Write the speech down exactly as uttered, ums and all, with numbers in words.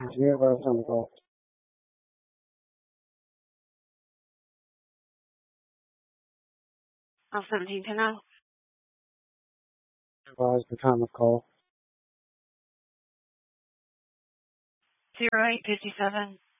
Zero five seven call. Oh, seventeen ten now. Advise the time of call. Zero eight fifty seven.